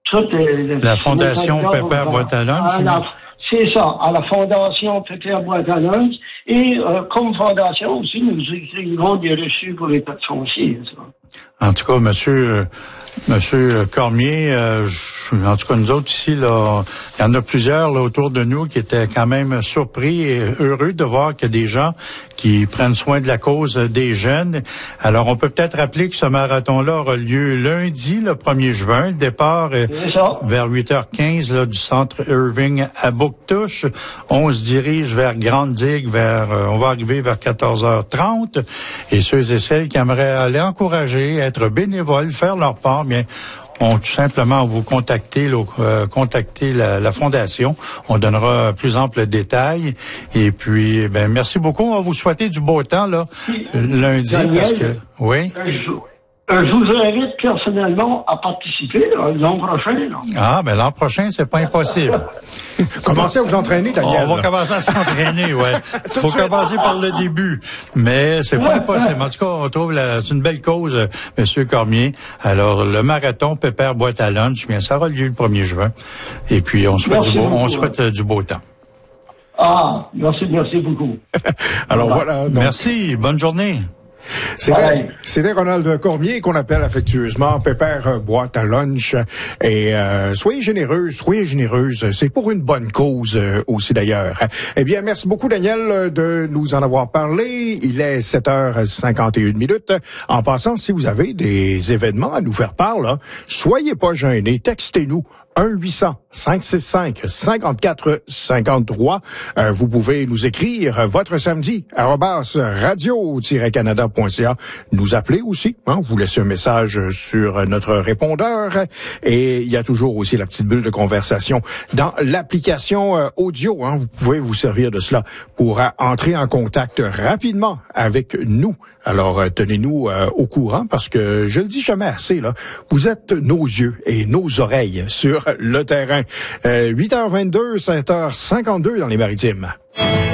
La Fondation Pépère Boîte à lunch. C'est ça, à la Fondation Pépère Boîte à lunch. Et comme fondation aussi, nous écrivons des reçus pour les taxes foncières. En tout cas, Monsieur Cormier, en tout cas nous autres ici, là, il y en a plusieurs là, autour de nous qui étaient quand même surpris et heureux de voir qu'il y a des gens qui prennent soin de la cause des jeunes. Alors, on peut peut-être rappeler que ce marathon-là aura lieu lundi, le 1er juin. Le départ vers 8h15 là, du centre Irving à Bouctouche. On se dirige vers Grande-Digue, on va arriver vers 14h30. Et ceux et celles qui aimeraient aller encourager, être bénévoles, faire leur part, bien, ont tout simplement vous contacter la Fondation. On donnera plus ample détails. Et puis, ben, merci beaucoup. On va vous souhaiter du beau temps, là, lundi, Daniel, parce que, oui. Je vous invite personnellement à participer l'an prochain. Là. Ah, ben l'an prochain, c'est pas impossible. Commencez à vous entraîner, Daniel. On va commencer à s'entraîner, ouais. Faut commencer par le début. Mais c'est pas impossible. En tout cas, on trouve c'est une belle cause, Monsieur Cormier. Alors, le marathon Pépère Boîte à lunch, bien, ça aura lieu le 1er juin. Et puis, on souhaite du beau temps. Ah, merci beaucoup. Alors voilà. Donc, merci, bonne journée. C'était Ronald Cormier qu'on appelle affectueusement Pépère Boîte à lunch. Et soyez généreuse. C'est pour une bonne cause aussi d'ailleurs. Eh bien, merci beaucoup Daniel de nous en avoir parlé. Il est 7h51. En passant, si vous avez des événements à nous faire part, là, soyez pas gênés. Textez-nous 1-800-565-5453. Vous pouvez nous écrire votre samedi @radio-canada.ca. Nous appeler aussi, vous laissez un message sur notre répondeur. Et il y a toujours aussi la petite bulle de conversation dans l'application audio. Vous pouvez vous servir de cela pour entrer en contact rapidement avec nous. Alors, tenez-nous au courant parce que je le dis jamais assez, là. Vous êtes nos yeux et nos oreilles sur le terrain. 8h22, 7h52 dans les Maritimes.